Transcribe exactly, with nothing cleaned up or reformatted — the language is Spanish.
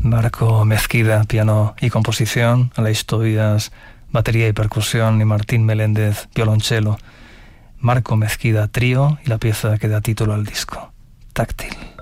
Marco Mezquida, piano y composición, Aleix Tobias, batería y percusión, y Martín Meléndez, violonchelo. Marco Mezquida, trío, y la pieza que da título al disco, Táctil.